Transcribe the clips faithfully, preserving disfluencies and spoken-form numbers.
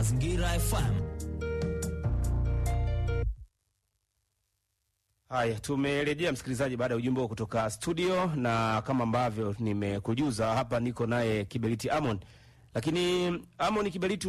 Mazingira F M. Haya, tumerejea msikilizaji baada ya ujumbe kutoka studio, na kama ambavyo nimekujuza hapa niko naye Kiberiti Amon. Lakini Amon Kiberiti,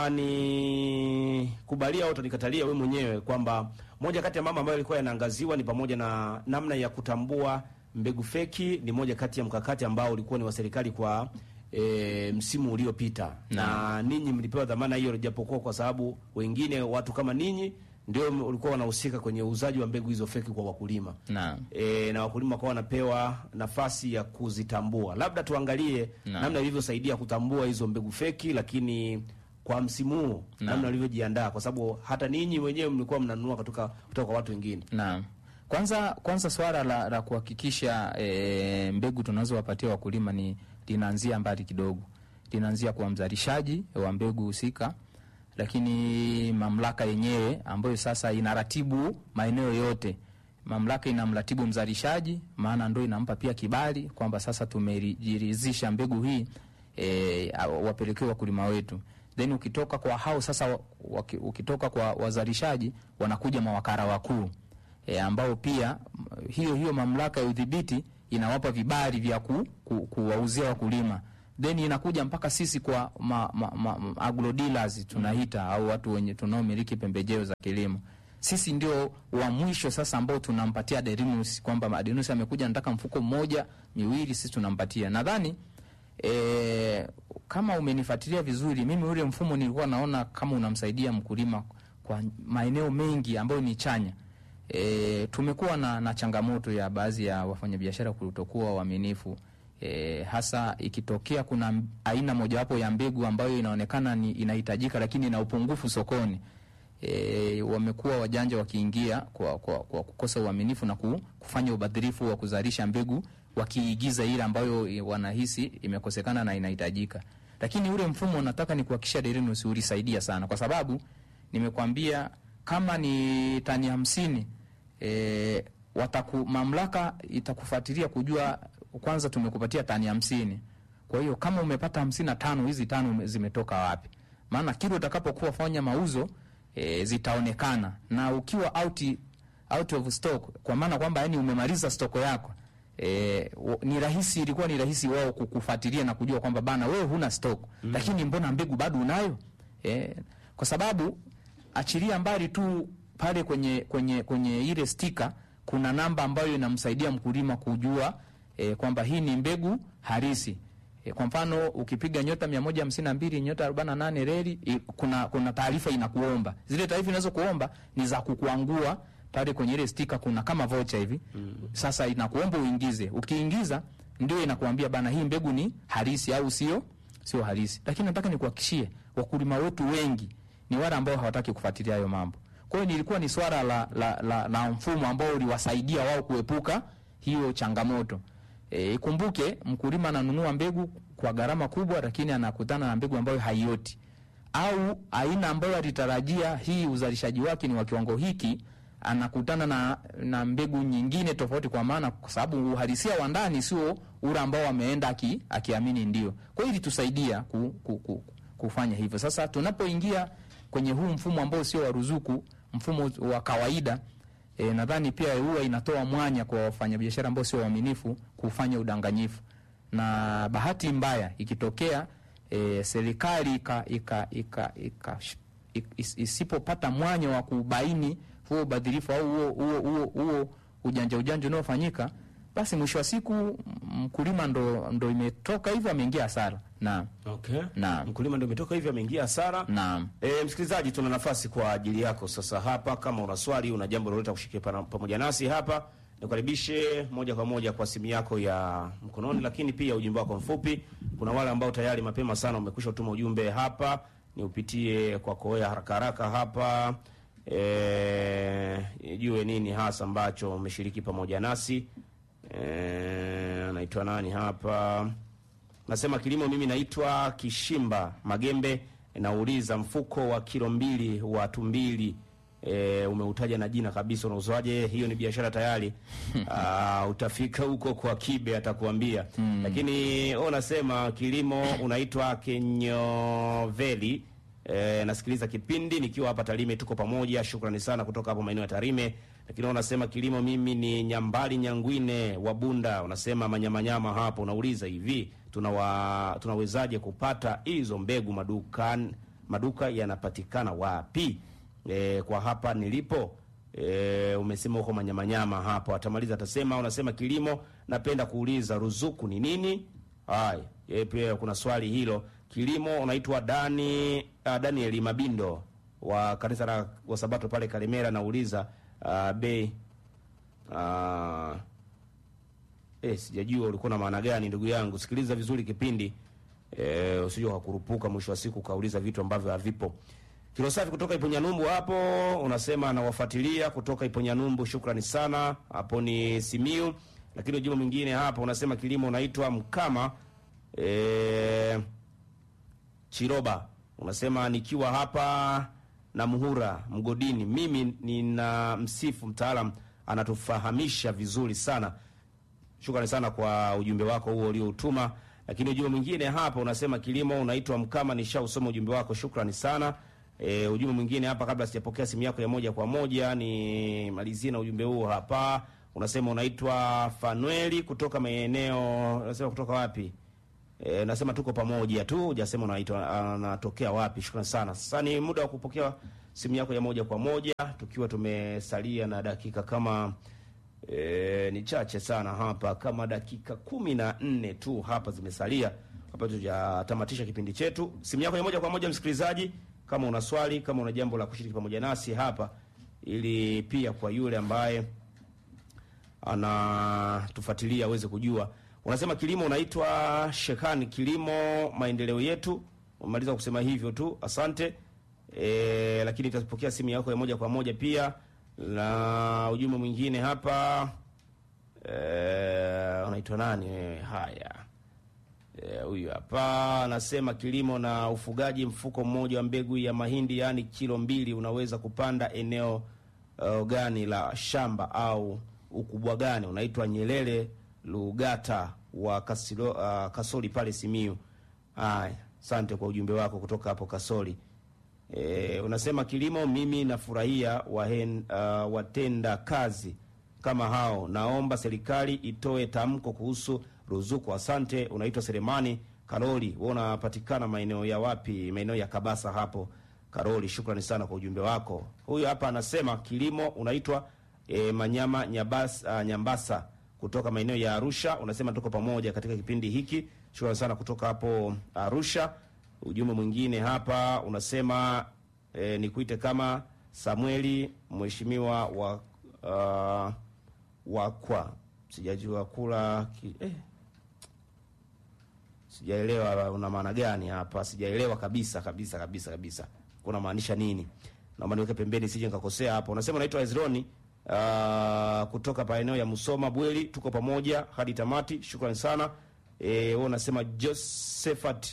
utanikubalia au utanikatalia wewe mwenyewe kwamba moja kati ya mambo ambayo ilikuwa yanaangaziwa ni pamoja na namna ya kutambua mbegu feki, ni moja kati ya mkakati ambao ulikuwa ni wa serikali kwa e, msimu uliopita. Na, na ninyi mlipewa dhamana hiyo, japokuwa kwa sababu wengine watu kama ninyi ndio ulikuwa wanahusika kwenye uuzaji wa mbegu hizo feki kwa wakulima. Naam. E, na wakulima kwa wanapewa nafasi ya kuzitambua. Labda tuangalie Naam. namna ilivyosaidia kutambua hizo mbegu feki, lakini kwa msimu huu namna ulivyojiandaa, kwa sababu hata ninyi wenyewe mlikuwa mnanunua kutoka kutoka kwa watu wengine. Naam. Kwanza kwanza swala la, la kuhakikisha e, mbegu tunazowapatia wakulima ni linaanzia mbali kidogo. Linaanzia kwa mzalishaji wa mbegu husika, lakini mamlaka yenyewe ambayo sasa inaratibu maeneo yote. Mamlaka inamratibu mzalishaji, maana ndio inampa pia kibali kwamba sasa tumejiridhisha mbegu hii e, wapelekewe wakulima wetu. Then ukitoka kwa hao sasa, ukitoka kwa wazalishaji wanakuja mawakala wakuu e, ambao pia hiyo hiyo mamlaka ya udhibiti inawapa vibali vya ku, ku, kuwauzia wakulima. Then inakuja mpaka sisi kwa ma, ma, ma, agro dealers tunaita, au watu wenye tunaomiliki pembejeo za kilimo. Sisi ndio wa mwisho sasa ambao tunampatia Derinus, kwamba Derinus amekuja nataka mfuko mmoja miwili, sisi tunampatia. Nadhani e, kama umenifuatilia vizuri, mimi ule mfumo nilikuwa naona kama unamsaidia mkulima kwa maeneo mengi ambayo ni chanya. E, tumekuwa na, na changamoto ya baadhi ya wafanyabiashara kutokuwa waaminifu. E, hasa ikitokea kuna aina mojawapo ya mbegu ambayo inaonekana ni inahitajika lakini ina upungufu sokoni. E, wamekuwa wajanja wakiingia kwa, kwa, kwa kukosa uaminifu na kufanya ubadhirifu wa kuzalisha mbegu, wakiigiza ile ambayo wanahisi imekosekana na inahitajika. Lakini ule mfumo nataka ni kuhakikisha Derinus ulisaidia sana, kwa sababu nimekwambia kama ni tani hamsini e, wataku mamlaka itakufuatilia kujua kwanza tumekupatia tani hamsini. Kwa hiyo kama umepata hamsini na tano, hizi tano zimetoka wapi? Maana kile utakapokuwa fanya mauzo e, zitaonekana. Na ukiwa out out of stock, kwa maana kwamba yani umemaliza stoko yako, e, ni rahisi ilikuwa ni rahisi wao kukufuatilia na kujua kwamba bana wewe huna stock, mm. lakini mbona mbegu bado unayo? E, kwa sababu achilia mbali tu pale kwenye kwenye kwenye ile sticker kuna namba ambayo inamsaidia mkulima kujua E, kwamba hii ni mbegu halisi. E, kwa mfano ukipiga nyota mia moja hamsini na mbili nyota arobaini na nane reli, e, kuna kuna taarifa inakuomba. Zile taarifa zinazokuomba ni za kukuangua pale kwenye ile sticker, kuna kama voucher hivi. Mm. Sasa inakuomba uingize. Ukiingiza ndio inakuambia bana hii mbegu ni halisi au sio sio halisi. Lakini nataka nikuhakikishie wakulima wetu wengi ni wale ambao hawataki kufuatilia hayo mambo. Kwa hiyo nilikuwa ni swala la la, la, la mfumo ambao uliwasaidia wao kuepuka hiyo changamoto. E, ikumbuke mkulima ananunua mbegu kwa gharama kubwa, lakini anakutana na mbegu ambayo haioti, au aina ambayo alitarajia hii uzalishaji wake ni wa kiwango hiki, anakutana na na mbegu nyingine tofauti, kwa maana kwa sababu uhalisia wa ndani sio ule ambao ameenda aki, akiamini ndio. Kwa hiyo ilitusaidia ku, ku, ku, kufanya hivyo. Sasa tunapoingia kwenye huu mfumo ambao sio wa ruzuku, mfumo wa kawaida, E, nadhani pia huwa inatoa mwanya kwa wafanyabiashara ambao sio waaminifu kufanya udanganyifu. Na bahati mbaya ikitokea e, serikali ika, ika, ika, ika, is, isipopata mwanya wa kubaini huo ubadhirifu au huo huo huo huo ujanja ujanja unaofanyika, basi mwisho wa siku mkulima ndo ndo imetoka hivyo ameingia hasara. Naam. Okay. Naam. Mkulima ndio umetoka hivyo ameingia hasara. Naam. E, msikilizaji, tuna nafasi kwa ajili yako sasa hapa. Kama una swali, una jambo lolote kushiriki pamoja nasi hapa, nikukaribishe moja kwa moja kwa simu yako ya mkononi, lakini pia ujumbe wako mfupi. Kuna wale ambao tayari mapema sana umekwisha kutuma ujumbe hapa, ni upitie kwa koea haraka haraka hapa. Eh, jue nini hasa ambacho umeshiriki pamoja nasi. Eh, anaitwa nani hapa? Nasema kilimo, mimi naitwa Kishimba Magembe, nauliza mfuko wa kilo mbili wa tumbili, e, umeutaja na jina kabisa, unauzwaje? Hiyo ni biashara tayari. uh, utafika huko kwa Kibe atakuambia. Hmm. Lakini wewe unasema kilimo unaitwa Kenyoveli, E, nasikiliza kipindi nikiwa hapa Tarime, tuko pamoja. Shukrani sana kutoka hapo maeneo ya Tarime. Lakini unasema kilimo, mimi ni Nyambali Nyangwine wa Bunda. Unasema manyamanyama hapo, unauliza hivi tunawa tunawezaje kupata hizo mbegu maduka maduka yanapatikana wapi? E, kwa hapa nilipo e, umesema huko manyamanyama hapo. Atamaliza atasema, unasema kilimo, napenda kuuliza ruzuku ni nini? Hai, yeye pia kuna swali hilo. Kilimo, unaitwa Dani uh, Daniel Mabindo wa kanisa la wa Sabato pale Kalemera, nauliza uh, bei uh, eh sijajua ulikuwa na maana gani ndugu yangu. Sikiliza vizuri kipindi eh, usije ukakurupuka mwisho wa siku kauliza vitu ambavyo havipo. Kilo safi kutoka Iponyanumbu hapo, unasema anawafuatilia kutoka Iponyanumbu, shukrani sana. Hapo ni Simiu. Lakini ujumbe mwingine hapa unasema kilimo, unaitwa Mkama eh Chiroba, unasema nikiwa hapa na Muhura Mgodini, mimi nina msifu mtaalam anatufahamisha vizuri sana. Shukrani sana kwa ujumbe wako huo ulioutuma. Lakini ujumbe mwingine hapa unasema kilimo, unaitwa Mkama, nishausoma ujumbe wako, shukrani sana. E, ujumbe mwingine hapa kabla sijapokea simu yako ya moja kwa moja ni malizie na ujumbe huo hapa. Unasema unaitwa Fanueli kutoka maeneo, unasema kutoka wapi? E, nasema tuko pamoja tu, hujasema unaitwa anatokea wapi. Shukrani sana. Sasa ni muda wa kupokea simu yako ya moja kwa moja, tukiwa tumesalia na dakika kama e, ni chache sana hapa, kama dakika kumi na nne tu hapa zimesalia hapa tujatamatisha kipindi chetu. Simu yako ya moja kwa moja msikilizaji, kama una swali, kama una jambo la kushiriki pamoja nasi hapa, ili pia kwa yule ambaye anatufuatilia aweze kujua. Unasema kilimo, unaitwa Shekani kilimo maendeleo yetu. Umaliza kusema hivyo tu, asante. E, lakini tutapokea simu yako ya moja kwa moja pia. Na ujumbe mwingine hapa e, unaitwa nani? E, haya. Huyu e, hapa anasema kilimo na ufugaji, mfuko mmoja wa mbegu ya mahindi yani kilo mbili unaweza kupanda eneo uh, gani la shamba au ukubwa gani? Unaitwa Nyelele Lugata wa Kasilo, uh, Kasoli pale Simiu. Haya, asante kwa ujumbe wako kutoka hapo Kasoli. E, unasema kilimo, mimi nafurahia wahen, uh, watenda kazi kama hao. Naomba serikali itoe tamko kuhusu ruzuku. Asante. Unaitwa Selemani Karoli, wewe unapatikana maeneo ya wapi? Maeneo ya Kabasa hapo Karoli. Shukrani sana kwa ujumbe wako. Huyu hapa anasema kilimo, unaitwa e, Manyama Nyabasa, uh, Nyambasa kutoka maeneo ya Arusha. Unasema tuko pamoja katika kipindi hiki. Shukrani sana kutoka hapo Arusha. Ujumbe mwingine hapa unasema e, nikuite kama Samueli mheshimiwa wa uh, wa kwa sijajua kula ki, eh. Sijaelewa una maana gani hapa. Sijaelewa kabisa kabisa kabisa kabisa. Kuna maanisha nini? Naomba niweke pembeni sije nikakosea hapo. Unasema unaitwa Ezroni uh, kutoka maeneo ya Musoma Bweli, tuko pamoja hadi tamati. Shukrani sana. Eh, wewe unasema Josephat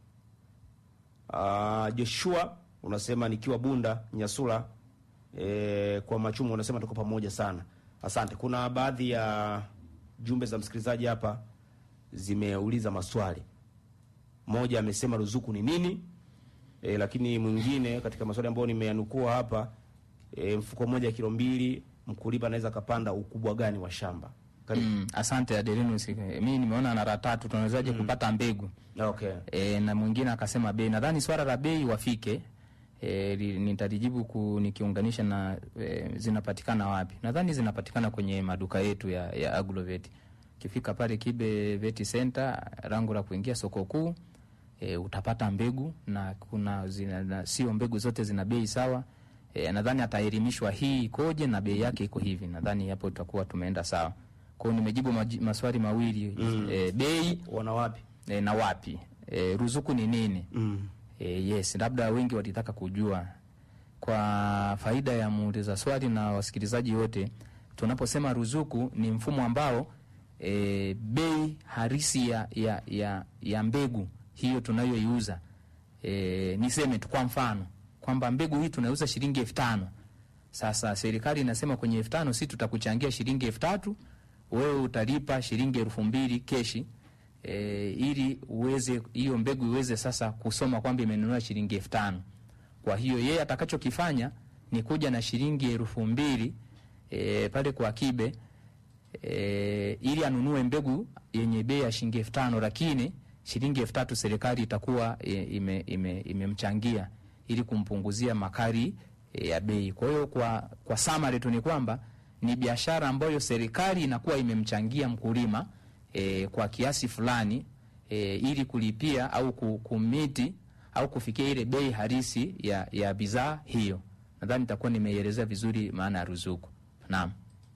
uh, Joshua, unasema nikiwa Bunda Nyasula e, kwa Machumu, unasema tuko pamoja sana. Asante. Kuna baadhi ya jumbe za msikilizaji hapa zimeuliza maswali. Moja amesema ruzuku ni nini? E, lakini mwingine katika maswali ambayo nimeyanukua hapa e, mfuko mmoja kilo mbili mkulima anaweza kapanda ukubwa gani wa shamba? Mm, asante Adelinus. Mimi nimeona na tatu tunawezaje mm. kupata mbegu. Okay. E, na mwingine akasema bei. Nadhani swala la bei wafike e, nitalijibu ku, nikiunganisha na e, zinapatikana wapi. Nadhani zinapatikana kwenye maduka yetu ya, ya Agrovet. Kifika pale Kibe Vet Center, rango la kuingia soko kuu, e, utapata mbegu na kuna zina, na sio mbegu zote zina bei sawa. E, nadhani ataelimishwa hii ikoje na bei yake iko hivi. Nadhani hapo tutakuwa tumeenda sawa. Kwa hiyo nimejibu maswali mawili mm. e, bei wana wapi e, na wapi. E, ruzuku ni nini? Mm. E, yes, labda wengi walitaka kujua. Kwa faida ya muuliza swali na wasikilizaji wote, tunaposema ruzuku ni mfumo ambao e, bei harisi ya, ya, ya, ya mbegu hiyo tunayoiuza. E, niseme tu kwa mfano kwamba mbegu hii tunauza shilingi elfu tano. Sasa serikali inasema kwenye elfu tano sisi tutakuchangia shilingi elfu tatu, wewe utalipa shilingi elfu mbili keshi e, ili uweze hiyo mbegu iweze sasa kusoma kwamba imenunua shilingi elfu tano. Kwa hiyo yeye atakachokifanya ni kuja na shilingi elfu mbili e, pale kwa Kibe e, ili anunue mbegu yenye bei ya shilingi elfu tano, lakini shilingi elfu tatu serikali itakuwa e, ime, ime, imemchangia ili kumpunguzia makali e, ya bei. Kwa hiyo kwa kwa summary tu ni kwamba ni biashara ambayo serikali inakuwa imemchangia mkulima e, kwa kiasi fulani e, ili kulipia au kumiti au kufikia ile bei halisi ya ya bidhaa hiyo. Nadhani nitakuwa nimeielezea vizuri maana ya ruzuku. Naam.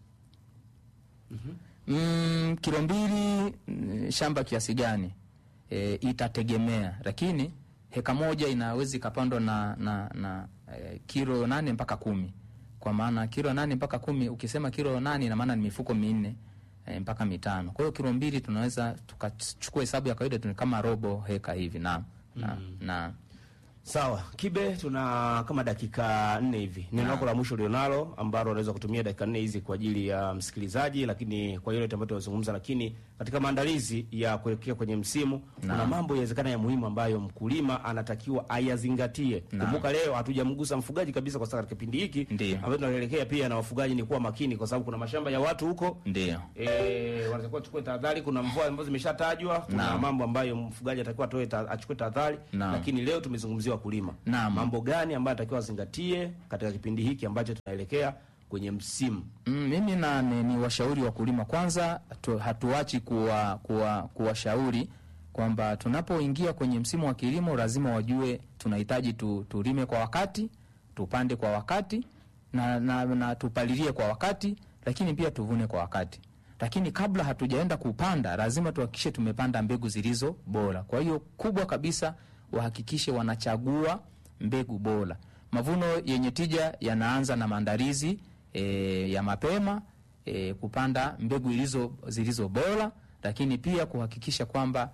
Mhm. Mm, kilo mbili shamba kiasi gani? E, itategemea, lakini heka moja inaweza ikapandwa na na, na e, kilo nane mpaka kumi. Kwa maana kilo nane mpaka kumi, ukisema kilo nane ina maana ni mifuko minne e, mpaka mitano. Kwa hiyo kilo mbili tunaweza tukachukua hesabu ya kawaida tu kama robo heka hivi. Naam. Na, mm. na sawa. Kibe, tuna kama dakika nne hivi. Neno lako la mwisho ulionalo ambalo unaweza kutumia dakika nne hizi kwa ajili ya msikilizaji, lakini kwa yule ambaye tunazungumza, lakini katika maandalizi ya kuelekea kwenye msimu na, kuna mambo yawezekana ya muhimu ambayo mkulima anatakiwa ayazingatie. Kumbuka leo hatujamgusa mfugaji kabisa kwa sababu katika kipindi hiki ambapo tunaelekea pia na wafugaji ni kuwa makini, kwa sababu kuna mashamba ya watu huko. Ndio. Eh, wanatakiwa chukue tahadhari. Kuna mvua ambazo zimeshatajwa, kuna na mambo ambayo mfugaji atakiwa atoe achukue tahadhari, lakini leo tumezungumzia wakulima. Mambo gani ambayo atakiwa azingatie katika kipindi hiki ambacho tunaelekea kwenye msimu? Mm, mimi na ni, ni washauri wakulima kwanza tu, hatuachi kuwa kuwa kuwashauri kwamba tunapoingia kwenye msimu wa kilimo lazima wajue tunahitaji tu, tulime kwa wakati, tupande kwa wakati na, na, na tupalilie kwa wakati, lakini pia tuvune kwa wakati. Lakini kabla hatujaenda kupanda lazima tuhakikishe tumepanda mbegu zilizo bora. Kwa hiyo kubwa kabisa wahakikishe wanachagua mbegu bora. Mavuno yenye tija yanaanza na maandalizi e, ya mapema, e, kupanda mbegu zilizo zilizo bora, lakini pia kuhakikisha kwamba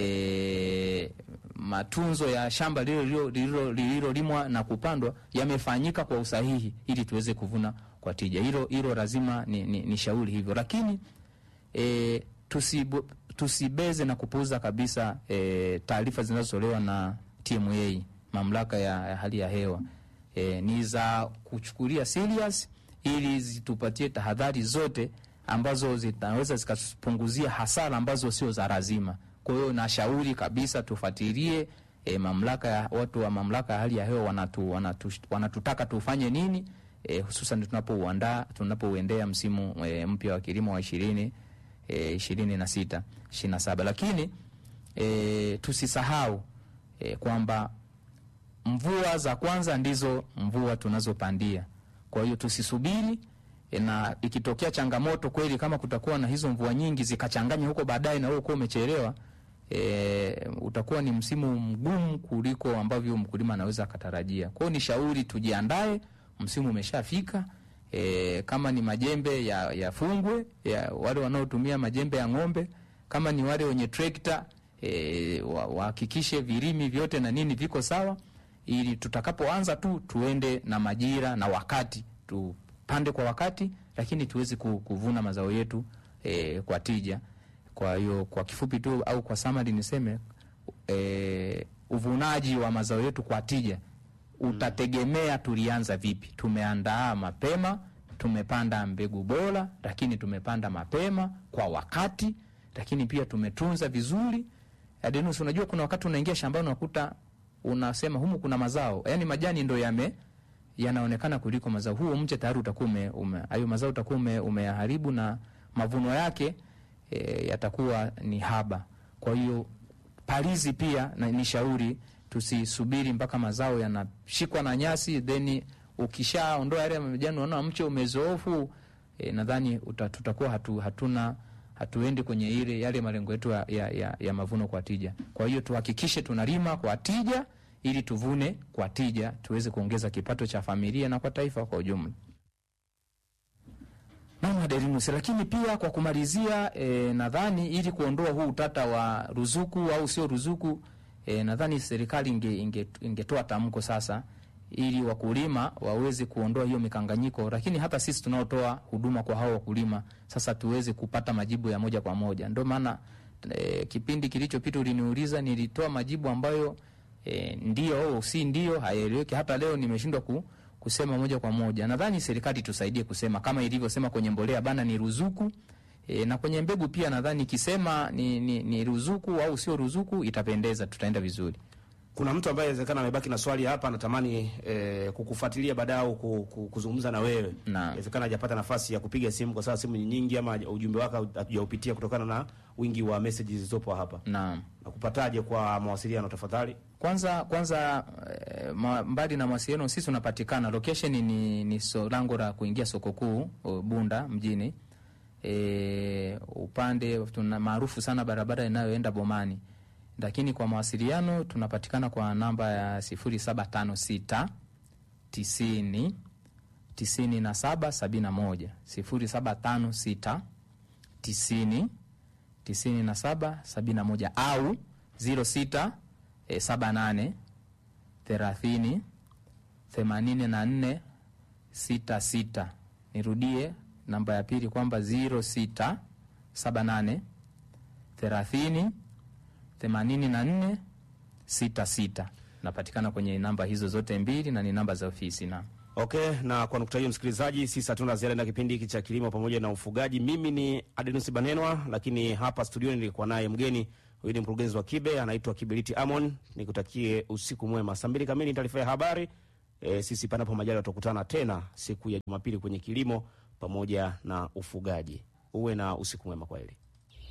e, matunzo ya shamba lilo lilo lililolimwa na kupandwa yamefanyika kwa usahihi ili tuweze kuvuna kwa tija. Hilo hilo lazima ni, ni, ni shauri hivyo. Lakini e, tusibu, tusibeze na kupuuza kabisa e, taarifa zinazotolewa na T M A, mamlaka ya, ya hali ya hewa. E, ni za kuchukulia serious ili zitupatie tahadhari zote ambazo zitaweza zikapunguzia hasara ambazo sio za lazima. Kwa hiyo nashauri kabisa tufuatilie e, mamlaka ya watu wa mamlaka ya hali ya hewa wanatu, wanatu, wanatutaka tufanye nini e, hususan tunapouandaa tunapouendea msimu e, mpya wa kilimo wa ishirini ishirini na sita ishirini na saba. Lakini e, tusisahau e, kwamba mvua za kwanza ndizo mvua tunazopandia. Kwa hiyo tusisubiri e, na ikitokea changamoto kweli kama kutakuwa na hizo mvua nyingi zikachanganya huko baadaye na wewe uko umechelewa, e, utakuwa ni msimu mgumu kuliko ambavyo mkulima anaweza akatarajia. Kwa hiyo ni shauri tujiandae, msimu umeshafika. E, kama ni majembe ya yafungwe ya wale wanaotumia majembe ya ng'ombe, kama ni wale wenye trekta e, wahakikishe virimi vyote na nini viko sawa, ili tutakapoanza tu tuende na majira na wakati, tupande kwa wakati, lakini tuweze kuvuna mazao yetu e, kwa tija. Kwa hiyo kwa kifupi tu au kwa summary niseme e, uvunaji wa mazao yetu kwa tija utategemea tulianza vipi. Tumeandaa mapema, tumepanda mbegu bora, lakini tumepanda mapema kwa wakati, lakini pia tumetunza vizuri. Adenus, unajua kuna wakati unaingia shambani unakuta unasema humu kuna mazao, yani majani ndo yame yanaonekana kuliko mazao. Huo mche tayari utakuwa ume hayo mazao utakuwa umeharibu na mavuno yake e, yatakuwa ni haba. Kwa hiyo palizi pia na, ni shauri tusisubiri mpaka mazao yanashikwa na nyasi then ukishaondoa yale majani unaona mche umezoofu. E, nadhani tutakuwa hatu, hatuna hatuendi kwenye ile yale malengo yetu ya, ya, ya mavuno kwa tija. Kwa hiyo tuhakikishe tunalima kwa tija ili tuvune kwa tija, tuweze kuongeza kipato cha familia na kwa taifa kwa ujumla. Mama Derinus, lakini pia kwa kumalizia e, nadhani ili kuondoa huu utata wa ruzuku au sio ruzuku, e, nadhani serikali inge, inge, ingetoa tamko sasa ili wakulima waweze kuondoa hiyo mikanganyiko, lakini hata sisi tunaotoa huduma kwa hao wakulima sasa tuweze kupata majibu ya moja kwa moja. Ndio maana e, kipindi kilichopita uliniuliza, nilitoa majibu ambayo E, ndio au si ndio haieleweki. Hata leo nimeshindwa ku, kusema moja kwa moja. Nadhani serikali tusaidie kusema kama ilivyosema kwenye mbolea bana ni ruzuku. E, na kwenye mbegu pia nadhani ikisema ni, ni, ni ruzuku au sio ruzuku itapendeza, tutaenda vizuri. Kuna mtu ambaye inawezekana amebaki na swali hapa, anatamani eh, kukufuatilia baadaye au kuzungumza na wewe. Inawezekana hajapata nafasi ya kupiga simu kwa sababu simu ni nyingi, ama ujumbe wako hatujaupitia kutokana na wingi wa messages zilizopo hapa. Naam. Nakupataje kwa mawasiliano tafadhali? Kwanza kwanza eh, mbali na mawasiliano sisi tunapatikana location ni ni so, lango la kuingia soko kuu Bunda mjini. E, upande tuna maarufu sana barabara inayoenda Bomani. Lakini kwa mawasiliano tunapatikana kwa namba ya sifuri saba tano sita tisini tisini na saba sabini na moja sifuri saba tano sita tisini tisini na saba sabini na moja au ziro sita saba nane thelathini themanini na nne sita sita. Nirudie namba ya pili kwamba ziro sita saba nane thelathini themanini na nne sita sita. Napatikana kwenye namba hizo zote mbili na ni namba za ofisi. Na okay, na kwa nukta hiyo msikilizaji, sisi hatuna ziada na kipindi hiki cha kilimo pamoja na ufugaji. Mimi ni Adenusi Banenwa, lakini hapa studioni nilikuwa naye mgeni, huyu ni mkurugenzi wa Kibe, anaitwa Kiberiti Amon. Nikutakie usiku mwema. Saa mbili kamili taarifa ya habari. E, sisi panapo majaliwa tutakutana tena siku ya Jumapili kwenye kilimo pamoja na ufugaji. Uwe na usiku mwema, kwa heri.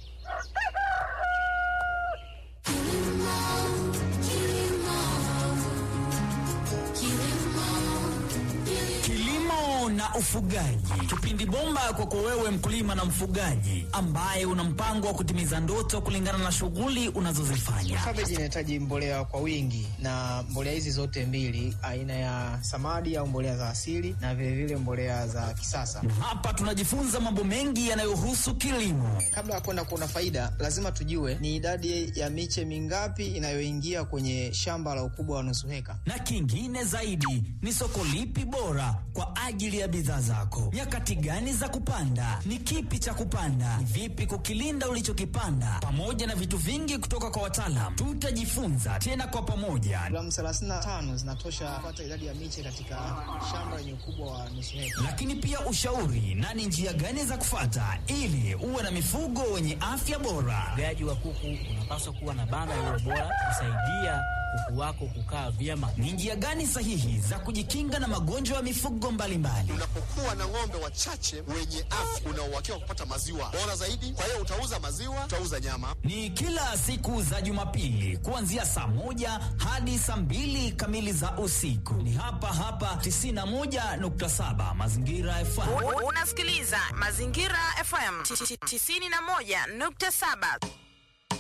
Kilimo na ufugaji, kipindi bomba kwa kwa wewe mkulima na mfugaji ambaye una mpango wa kutimiza ndoto kulingana na shughuli unazozifanya. Cabbage inahitaji mbolea kwa wingi, na mbolea hizi zote mbili, aina ya samadi au mbolea za asili na vile vile mbolea za kisasa. Hapa tunajifunza mambo mengi yanayohusu kilimo. Kabla ya kwenda kuona faida, lazima tujue ni idadi ya miche mingapi inayoingia kwenye shamba la ukubwa wa nusu heka. Na kingine zaidi, ni soko lipi bora kwa ajili ya bidhaa zako. Nyakati gani za kupanda? Ni kipi cha kupanda? Ni vipi kukilinda ulichokipanda? Pamoja na vitu vingi kutoka kwa wataalamu. Tutajifunza tena kwa pamoja. Gramu thelathini na tano zinatosha kupata idadi ya miche katika shamba lenye ukubwa wa nusu heka. Lakini pia ushauri na ni njia gani za kufuata ili uwe na mifugo wenye afya bora. Ufugaji wa kuku unapaswa kuwa na banda lililo bora kusaidia kuku wako kukaa vyema. Ni njia gani sahihi za kujikinga na magonjwa ya mifugo mbalimbali? Unapokuwa na ng'ombe wachache wenye afya, una uhakika kupata maziwa bora zaidi. Kwa hiyo utauza maziwa, utauza nyama. Ni kila siku za Jumapili kuanzia saa moja hadi saa mbili kamili za usiku. Ni hapa hapa tisini na moja nukta saba Mazingira F M. Unasikiliza Mazingira F M tisini na moja nukta saba.